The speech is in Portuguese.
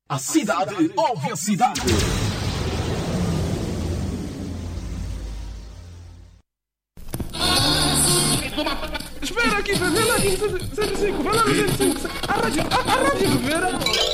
A cidade ouve a cidade. Espera aqui, vê lá aqui, 105, vai lá no 105. A rádio, Rivera.